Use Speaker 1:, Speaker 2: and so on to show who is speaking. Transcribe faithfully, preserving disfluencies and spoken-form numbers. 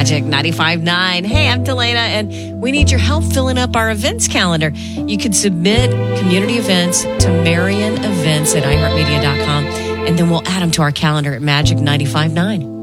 Speaker 1: Magic ninety-five point nine. Hey, I'm Delana, and we need your help filling up our events calendar. You can submit community events to Marion Events at i heart media dot com, and then we'll add them to our calendar at Magic ninety-five point nine.